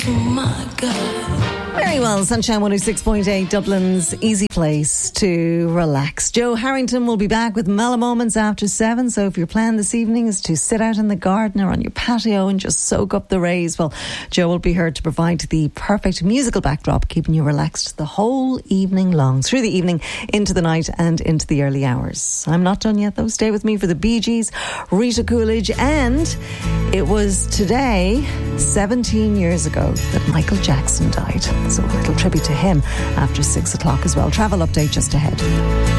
Oh my God. Very well, Sunshine 106.8, Dublin's easy place to relax. Joe Harrington will be back with Mellow Moments after 7, so if your plan this evening is to sit out in the garden or on your patio and just soak up the rays, well, Joe will be here to provide the perfect musical backdrop, keeping you relaxed the whole evening long, through the evening, into the night and into the early hours. I'm not done yet, though. Stay with me for the Bee Gees, Rita Coolidge, and it was today, 17 years ago, that Michael Jackson died. So a little tribute to him after 6 o'clock as well. Travel update just ahead.